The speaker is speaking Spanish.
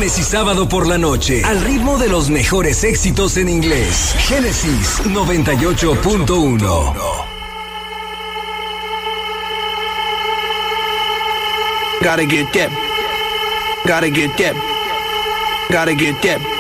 viernes y sábado por la noche, al ritmo de los mejores éxitos en inglés. Génesis 98.1. Gotta get that. Gotta get that. Gotta get that.